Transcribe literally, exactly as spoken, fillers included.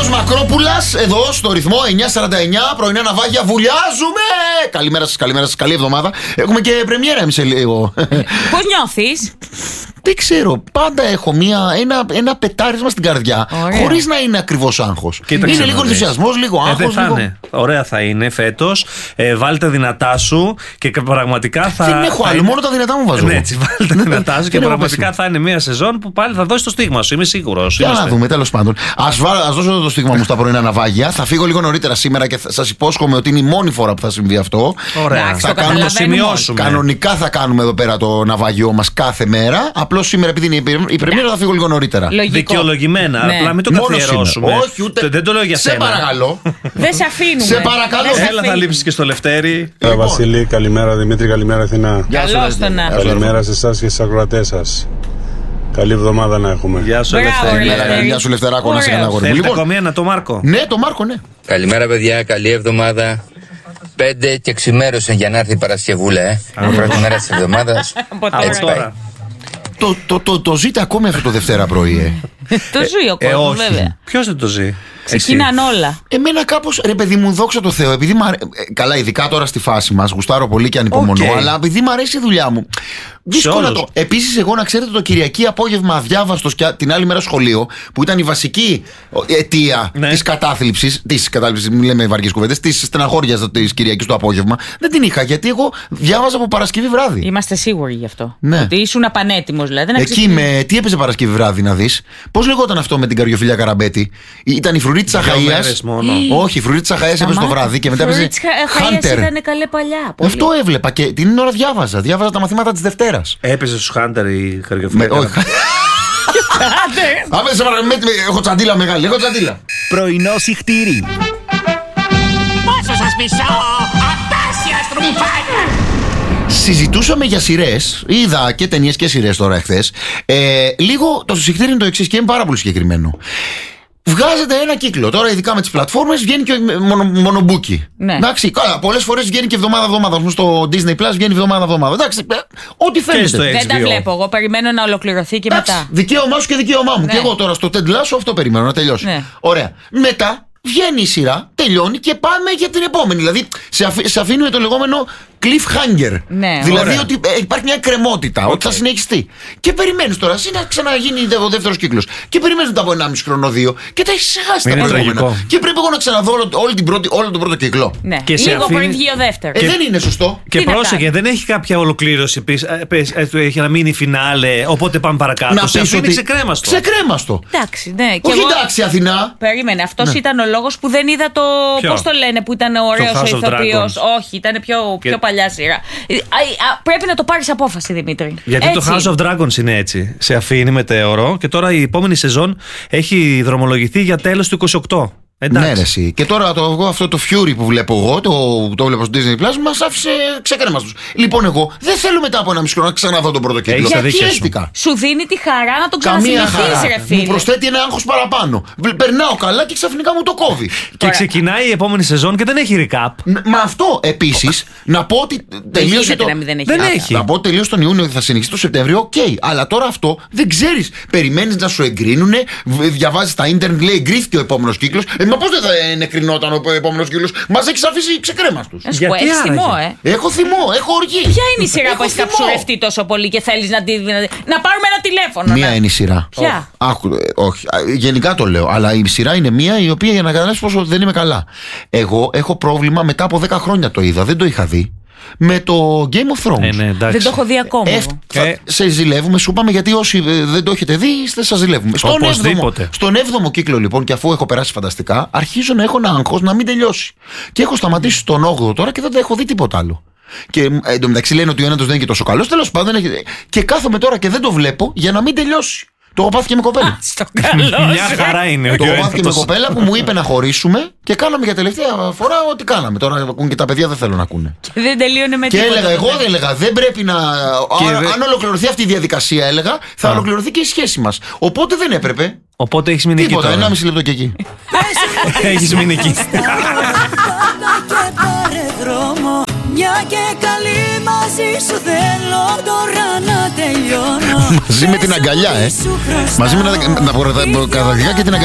Νίκος Μακρόπουλας, εδώ στο ρυθμό εννιά σαράντα εννιά, πρωινά ναυάγια, βουλιάζουμε! Καλημέρα σας, καλημέρα σας, καλή εβδομάδα. Έχουμε και πρεμιέρα εμείς σε λίγο. Πώς νιώθεις? Δεν ξέρω, πάντα έχω μια, ένα, ένα πετάρισμα στην καρδιά, χωρίς να είναι ακριβώς άγχος. Κοίταξε, είναι λίγο ενθουσιασμός, λίγο άγχος. Ε, δεν θα λίγο... είναι. Ωραία θα είναι φέτος. Ε, βάλτε δυνατά σου και πραγματικά θα. Δεν έχω άλλο, μόνο τα δυνατά μου βάζω. Ναι, έτσι, βάλτε δυνατά σου και πραγματικά θα είναι μια σεζόν που πάλι θα δώσει το στίγμα σου. Είμαι σίγουρος. Για να δούμε, τέλος πάντων. Ας, ας δώσω το στίγμα μου στα πρωινά ναυάγια. Θα φύγω λίγο νωρίτερα σήμερα και σας υπόσχομαι ότι είναι η μόνη φορά που θα συμβεί αυτό. Ωραία, θα κάνουμε, το σημειώσουμε. Κανονικά θα κάνουμε εδώ πέρα το ναυάγιό μας κάθε μέρα. Απλώς σήμερα, επειδή είναι η πρεμιέρα, θα φύγω λίγο νωρίτερα. Λογικό. Δικαιολογημένα. Ναι. Απλά μην το καθιερώσουμε. Όχι, ούτε. Δεν το λέω για σένα. Σε παρακαλώ. Δεν σε αφήνουμε. Σε παρακαλώ. Έλα, θα λείψεις και στο Λευτέρι. Λοιπόν. Βασίλη, καλημέρα Δημήτρη, καλημέρα Αθηνά. Καλώς τον να. Καλημέρα σε εσάς και στις ακροατές σας. Καλή εβδομάδα να έχουμε. Γεια σου, Λευτέρη. Γεια σου, Λευτεράκο, να σε ένα αγόρι. Λοιπόν, ακόμη ένα, το Μάρκο. Ναι, το Μάρκο, ναι. Καλημέρα, παιδιά, καλή εβδομάδα. Πέντε και ξημέρωσαν για να έρθει η Παρασκευούλα, ε. Πρώτη μέρα της εβδομάδας. Από τώρα. Το, το, το, το ζείτε ακόμη αυτό το Δευτέρα πρωί, ε. Το ζει ο κόσμος, βέβαια. Ποιος δεν το ζει? Ξεκίναν όλα. Εμένα κάπως, ρε παιδί μου, δόξα τω Θεώ, επειδή μ' αρέ... καλά, ειδικά τώρα στη φάση μας, γουστάρω πολύ και ανυπομονώ, okay. αλλά επειδή μ' αρέσει η δουλειά μου. Δύσκολο το. Επίσης, εγώ να ξέρετε, το Κυριακή απόγευμα αδιάβαστος και την άλλη μέρα σχολείο, που ήταν η βασική αιτία ναι. της κατάθλιψης, της κατάθλιψης, μην λέμε βαριές κουβέντες, της στεναχώριας της Κυριακής το απόγευμα, δεν την είχα, γιατί εγώ διάβαζα από Παρασκευή βράδυ. Είμαστε σίγουροι γι' αυτό. Ναι. Ότι ήσουν απανέτοιμος, δηλαδή. Εκεί με. Τι έπαιζε Παρασκευή βράδυ, να δεις? Πώς λεγόταν αυτό με την Καριοφιλιά Καραμπέτη? Ήταν η Φρουρή της Αχαΐας. Όχι, η Φρουρή της Αχαΐας έπαιζε το βράδυ και μετά έπαιζε. Χάντερ. Ήταν καλέ παλιά. Αυτό έβλεπα και την ώρα διάβαζα. Διάβαζα τα μαθήματα της Δευτέρας. Έπαιζε στους Χάντερ η Καριοφιλιά. Όχι. Έχω τσαντίλα μεγάλη, έχω τσαντίλα. Πρωινό συχτήρι. Πόσο σας μισώ, απέσια στρουμφάκια. Συζητούσαμε για σειρές. Είδα και ταινίες και σειρές τώρα εχθές. Ε, λίγο το συχτήρι είναι το εξής και είναι πάρα πολύ συγκεκριμένο. Βγάζετε ένα κύκλο. Τώρα, ειδικά με τις πλατφόρμες, βγαίνει και μονο, μονομπούκι. Ναι. Εντάξει, καλά, πολλές φορές βγαίνει και εβδομάδα-εβδομάδα. Όπως στο Disney Plus βγαίνει εβδομάδα-εβδομάδα. Εντάξει, ό,τι θέλετε. Δεν τα βλέπω. Εγώ περιμένω να ολοκληρωθεί και εντάξει, μετά. Δικαίωμά σου και δικαίωμά μου. Ναι. Και εγώ τώρα στο Ted Lasso αυτό περιμένω να τελειώσει. Ναι. Ωραία. Μετά βγαίνει η σειρά, τελειώνει και πάμε για την επόμενη. Δηλαδή, σε, αφ, σε αφήνει με το λεγόμενο cliffhanger. Ναι, δηλαδή ωραία. ότι ε, υπάρχει μια κρεμότητα, okay. ότι θα συνεχιστεί. Και περιμένεις τώρα, εσύ να ξαναγίνει ο δεύτερος κύκλος. Και περιμένεις μετά από ενάμιση χρόνο, δύο, και τα έχεις ξεχάσει τα προηγούμενα. Και πρέπει εγώ να ξαναδώ όλο, όλη την πρώτη, όλο τον πρώτο κύκλο. Ναι. Και λίγο αφήνει... πριν βγει ο δεύτερος. Ε, δεν είναι σωστό. Και πρόσεχε, δεν έχει κάποια ολοκλήρωση. Έχει να μείνει φινάλε, οπότε πάμε παρακάτω. Να σε αφήνει ότι... ξεκρέμαστο. Ξεκρέμαστο. Εντάξει, ναι. Όχι εγώ... εντάξει, Αθηνά. Περίμενε, αυτός ναι. ήταν ο λόγος που δεν είδα το. Πώς το λένε, που ήταν ωραίος ο ηθοποιός. Όχι, ήταν πιο παλιά σειρά. Πρέπει να το πάρεις απόφαση, Δημήτρη. Γιατί έτσι. Το House of Dragons είναι έτσι. Σε αφήνει μετέωρο και τώρα η επόμενη σεζόν έχει δρομολογηθεί για τέλος του είκοσι οκτώ. Εντάξει. Ναι, ρε, εσύ. Και τώρα το, εγώ, αυτό το Fury που βλέπω εγώ, το, το βλέπω στο Disney Plus, μας άφησε ξεκρέμαστος. Λοιπόν, εγώ δεν θέλω μετά από ένα μισό χρόνο να ξαναδώ τον πρώτο κύκλο. Γιατί σου δίνει τη χαρά να τον ξαναθυμηθείς, ρε φίλε. Μου προσθέτει ένα άγχος παραπάνω. Περνάω καλά και ξαφνικά μου το κόβει. Και ξεκινάει η επόμενη σεζόν και δεν έχει recap. Μα αυτό επίσης να πω ότι τελείωσε το. Δεν έχει. Να πω ότι τελείωσε τον Ιούνιο και θα συνεχίσει το Σεπτέμβριο, οκ. Αλλά τώρα αυτό δεν ξέρεις. Περιμένεις να σου εγκρίνουνε, διαβάζεις τα ίντερνετ, λέει εγκρίθηκε ο επόμενος κύκλος. Μα πώς δεν θα νεκρινόταν ο επόμενος κύκλος? Μας έχεις αφήσει ξεκρέμαστος. Γιατί έχεις θυμό, ε. Έχω θυμό, έχω οργή. Ποια είναι η σειρά που έχεις καψουρευτεί τόσο πολύ και θέλεις να, τη, να, να πάρουμε ένα τηλέφωνο? Μία να... είναι η σειρά. Ποια? Άχου, όχι, γενικά το λέω. Αλλά η σειρά είναι μία η οποία, για να καταλάβεις πόσο δεν είμαι καλά. Εγώ έχω πρόβλημα, μετά από δέκα χρόνια το είδα, δεν το είχα δει, με το Game of Thrones. Ε, ναι, δεν το έχω δει ακόμα. Ε, ε, σε ζηλεύουμε, σου είπαμε, γιατί όσοι δεν το έχετε δει, είστε, σας ζηλεύουμε. Στον έβδομο, στον έβδομο κύκλο, λοιπόν, και αφού έχω περάσει φανταστικά, αρχίζω να έχω ένα άγχος να μην τελειώσει. Και έχω σταματήσει στον όγδοο τώρα και δεν έχω δει τίποτα άλλο. Και εντωμεταξύ λένε ότι ο ένατος δεν είναι και τόσο καλός. Τέλος πάντων, και κάθομαι τώρα και δεν το βλέπω για να μην τελειώσει. Το έχω πάθει και με κοπέλα. Στο καλό. Μια χαρά είναι. Το έχω πάθει και με κοπέλα που μου είπε να χωρίσουμε και κάναμε για τελευταία φορά ό,τι κάναμε. Τώρα ακούν και τα παιδιά, δεν θέλουν να ακούνε. Και δεν τελείωνε με και τίποτα. Και έλεγα, εγώ δεν έλεγα, δεν πρέπει να. Και αν, αν ολοκληρωθεί αυτή η διαδικασία, έλεγα, θα Α. ολοκληρωθεί και η σχέση μας. Οπότε δεν έπρεπε. Οπότε έχεις μείνει εκεί. Τίποτα, ενάμιση λεπτό και εκεί. Έχεις μείνει εκεί. Μια και καλή μαζί σου θέλω τώρα να τελειώνω. Μαζί με την αγκαλιά, ε. Μαζί με τα καταδικά και την αγκαλιά.